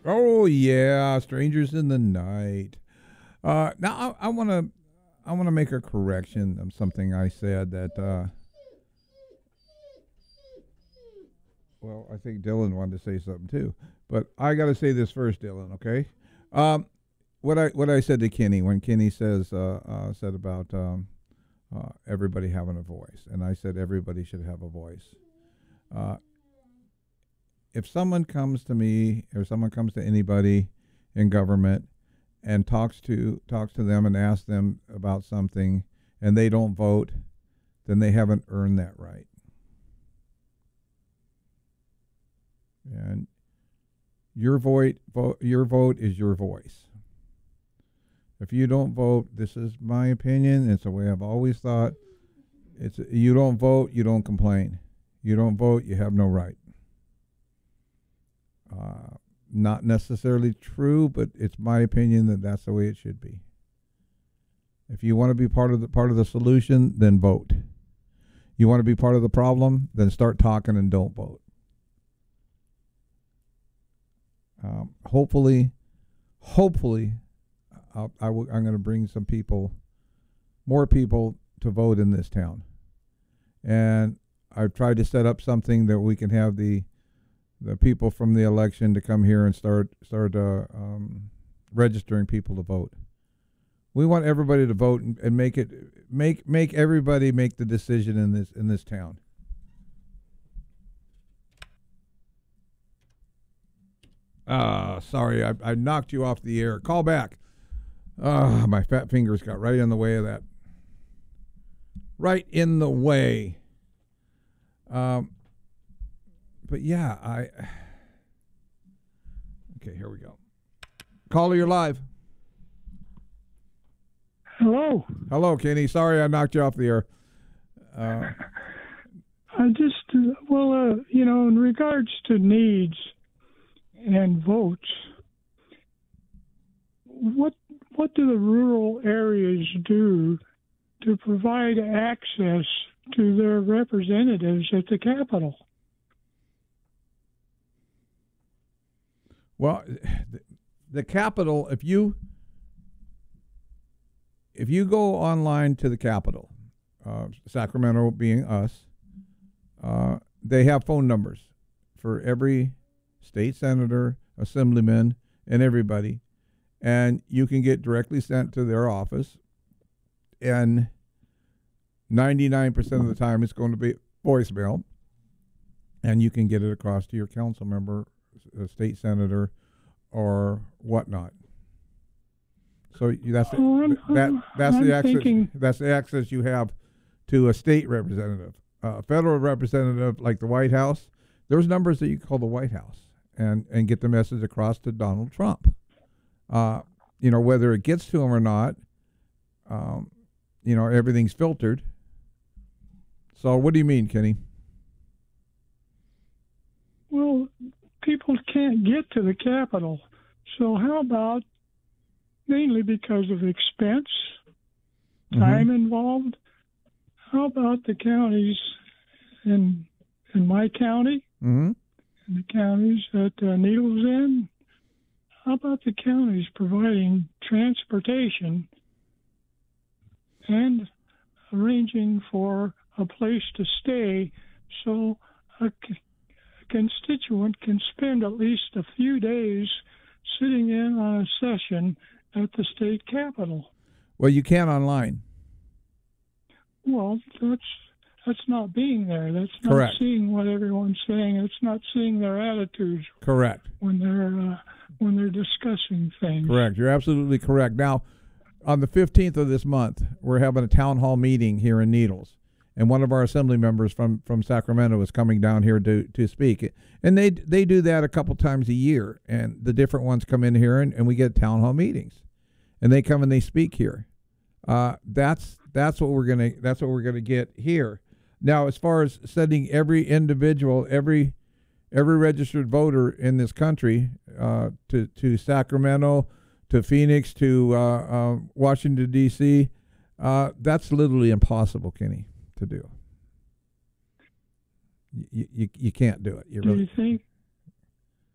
Oh yeah, Strangers in the Night. Now I want to make a correction of something I said that. Well, I think Dylan wanted to say something too, but I got to say this first, Dylan. Okay. What I said to Kenny when Kenny said about everybody having a voice, and I said everybody should have a voice. Uh, if someone comes to me or someone comes to anybody in government and talks to them and asks them about something and they don't vote, then they haven't earned that right. And your vote is your voice. If you don't vote, this is my opinion. It's the way I've always thought. It's you don't vote, you don't complain. You don't vote, you have no right. Not necessarily true, but it's my opinion that that's the way it should be. If you want to be part of the solution, then vote. You want to be part of the problem, then start talking and don't vote. Hopefully, I'm going to bring some people, more people to vote in this town. And I've tried to set up something that we can have the people from the election to come here and start registering people to vote. We want everybody to vote and make everybody make the decision in this town. Sorry, I knocked you off the air. Call back. My fat fingers got right in the way of that. Right in the way. But yeah, okay, here we go. Caller, you're live. Hello. Hello, Kenny. Sorry I knocked you off the air. I just, in regards to needs and votes, what do the rural areas do to provide access to their representatives at the Capitol? Well, the Capitol, if you go online to the Capitol, Sacramento being us, they have phone numbers for every state senator, assemblyman, and everybody. And you can get directly sent to their office. And 99% of the time it's going to be voicemail. And you can get it across to your council member, a state senator, or whatnot. So that's the access. That's the access you have to a state representative, a federal representative like the White House. There's numbers that you call the White House and get the message across to Donald Trump. Whether it gets to him or not, everything's filtered. So what do you mean, Kenny? Well, people can't get to the Capitol. So how about, mainly because of expense, time involved, how about the counties in my county, and the counties that Needles in? How about the counties providing transportation and arranging for a place to stay so a constituent can spend at least a few days sitting in on a session at the state capitol? Well, you can online. Well, that's not being there. That's not Correct. Seeing what everyone's saying. It's not seeing their attitudes. Correct. When they're discussing things. Correct. You're absolutely correct. Now, on the 15th of this month, we're having a town hall meeting here in Needles. And one of our assembly members from Sacramento is coming down here to speak. And they do that a couple times a year. And the different ones come in here and we get town hall meetings. And they come and they speak here. That's what we're gonna get here. Now, as far as sending every individual, every registered voter in this country to Sacramento, to Phoenix, to Washington, D.C., that's literally impossible, Kenny, to do. You can't do it. Do you think?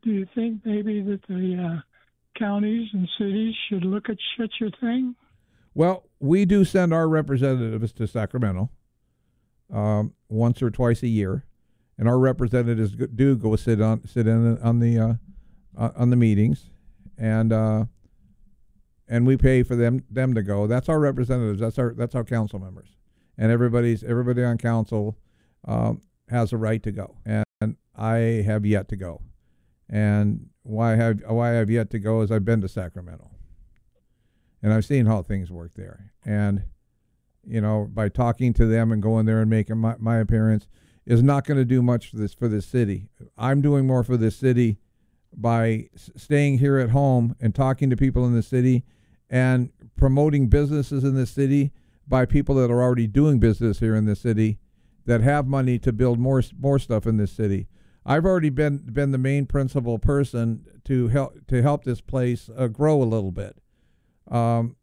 Do you think maybe that the counties and cities should look at such a thing? Well, we do send our representatives to Sacramento once or twice a year, and our representatives do go sit in on the meetings, and we pay for them to go. That's our representatives. That's our council members, and everybody on council has a right to go, and I have yet to go. And why I have yet to go is I've been to Sacramento, and I've seen how things work there. And by talking to them and going there and making my appearance is not going to do much for this city. I'm doing more for this city by staying here at home and talking to people in the city and promoting businesses in the city by people that are already doing business here in the city that have money to build more stuff in this city. I've already been the main principal person to help this place grow a little bit. The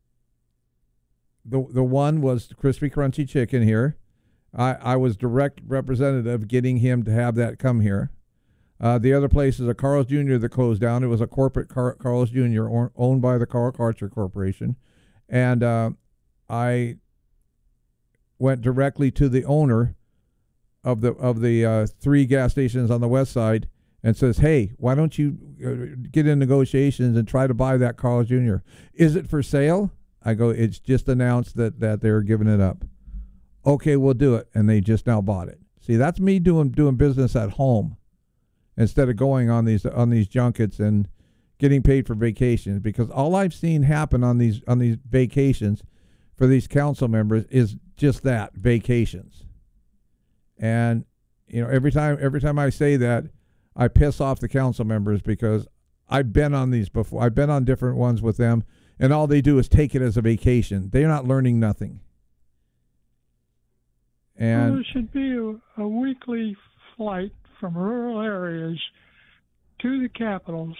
one was Crispy Crunchy Chicken here. I was direct representative getting him to have that come here. The other place is a Carl's Jr. that closed down. It was a corporate Carl's Jr. Owned by the Carl Karcher Corporation. And I went directly to the owner of the 3 gas stations on the west side and says, hey, why don't you get in negotiations and try to buy that Carl's Jr.? Is it for sale? I go, it's just announced that they're giving it up. Okay, we'll do it. And they just now bought it. See, that's me doing business at home instead of going on these junkets and getting paid for vacations, because all I've seen happen on these vacations for these council members is just that, vacations. And every time I say that, I piss off the council members, because I've been on these before. I've been on different ones with them, and all they do is take it as a vacation. They're not learning nothing. And there should be a weekly flight from rural areas to the capitals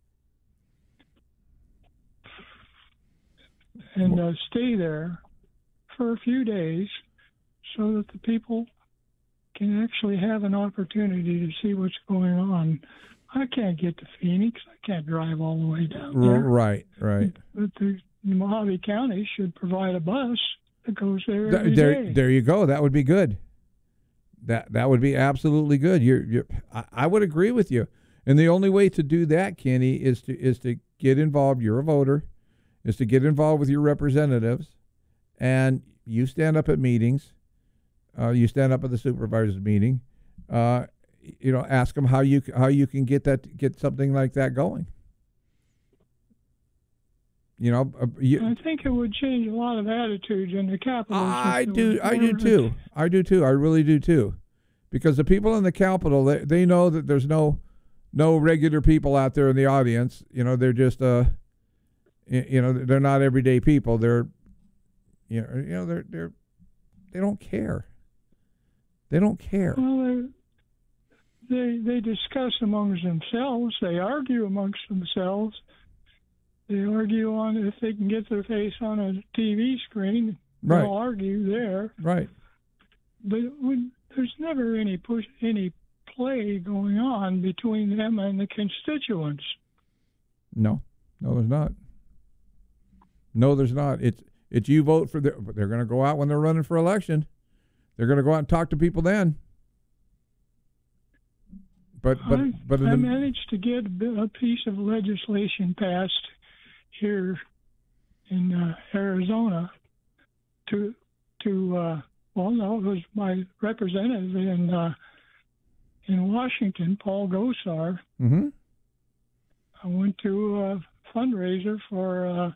and stay there for a few days so that the people can actually have an opportunity to see what's going on. I can't get to Phoenix. I can't drive all the way down there. Right. But the Mojave County should provide a bus that goes there every day. There you go. That would be good. That would be absolutely good. I would agree with you. And the only way to do that, Kenny, is to get involved. You're a voter. Is to get involved with your representatives, and you stand up at meetings. You stand up at the supervisors meeting. Ask them how you can get something like that going. I think it would change a lot of attitudes in the Capitol. I do too. I really do too, because the people in the Capitol, they know that there's no regular people out there in the audience. They're just they're not everyday people. They're they don't care. They don't care. Well, they discuss amongst themselves. They argue amongst themselves. They argue on if they can get their face on a TV screen. Right. They'll argue there. Right. But there's never any play going on between them and the constituents. No, there's not. No, there's not. It's you vote for they're going to go out when they're running for election. They're going to go out and talk to people then. But I managed to get a piece of legislation passed here in Arizona it was my representative in Washington, Paul Gosar. Mm-hmm. I went to a fundraiser for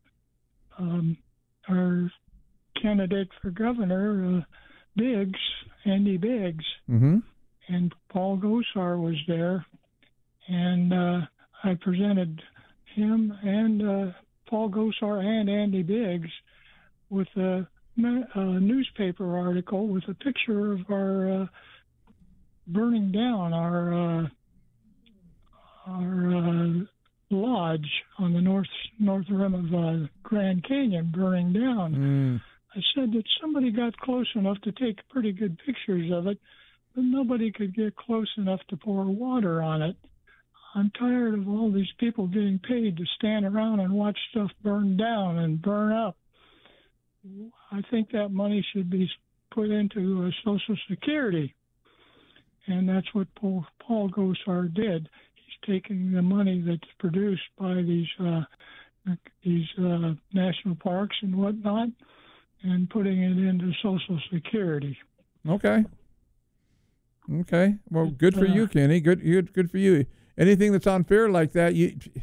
our candidate for governor, Andy Biggs. Mm-hmm. And Paul Gosar was there, and I presented him and Paul Gosar and Andy Biggs with a newspaper article with a picture of our burning down our lodge on the north rim of Grand Canyon burning down. Mm. I said that somebody got close enough to take pretty good pictures of it, but nobody could get close enough to pour water on it. I'm tired of all these people getting paid to stand around and watch stuff burn down and burn up. I think that money should be put into Social Security. And that's what Paul Gosar did. He's taking the money that's produced by these national parks and whatnot and putting it into Social Security. Okay. Well, good for you, Kenny. Good for you. Anything that's unfair like that,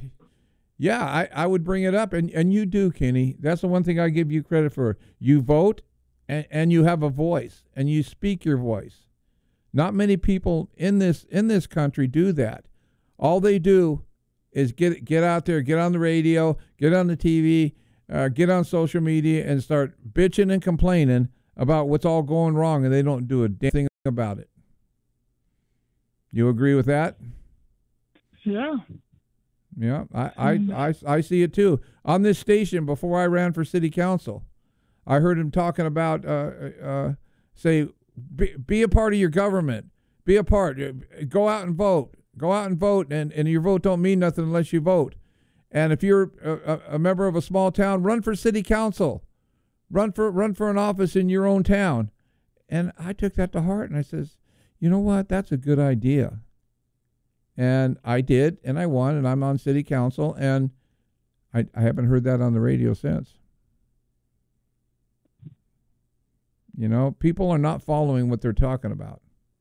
I would bring it up, and you do, Kenny. That's the one thing I give you credit for. You vote, and you have a voice, and you speak your voice. Not many people in this country do that. All they do is get out there, get on the radio, get on the TV, get on social media, and start bitching and complaining about what's all going wrong, and they don't do a damn thing about it. You agree with that? Yeah. Yeah, I see it too. On this station, before I ran for city council, I heard him talking about, say, be a part of your government. Be a part. Go out and vote. Go out and vote, and your vote don't mean nothing unless you vote. And if you're a member of a small town, run for city council. Run for an office in your own town. And I took that to heart, and I says, you know what? That's a good idea. And I did, and I won, and I'm on city council, and I haven't heard that on the radio since. You know, people are not following what they're talking about.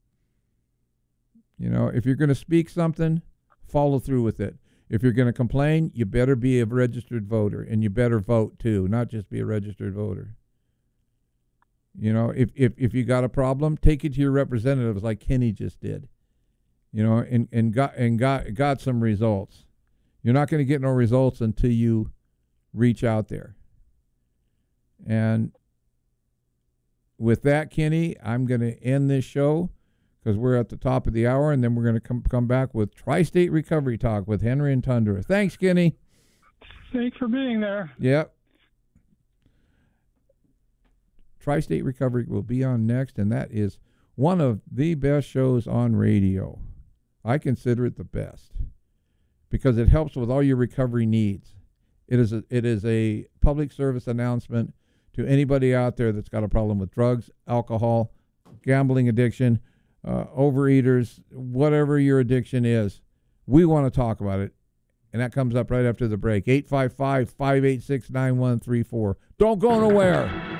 You know, if you're going to speak something, follow through with it. If you're going to complain, you better be a registered voter, and you better vote too, not just be a registered voter. You know, if you got a problem, take it to your representatives like Kenny just did. You know, and got some results. You're not going to get no results until you reach out there. And with that, Kenny, I'm going to end this show because we're at the top of the hour, and then we're going to come back with Tri-State Recovery Talk with Henry and Tundra. Thanks, Kenny. Thanks for being there. Yep. Tri-State Recovery will be on next, and that is one of the best shows on radio. I consider it the best because it helps with all your recovery needs. It is a public service announcement to anybody out there that's got a problem with drugs, alcohol, gambling addiction, overeaters, whatever your addiction is. We want to talk about it, and that comes up right after the break. 855-586-9134. Don't go nowhere.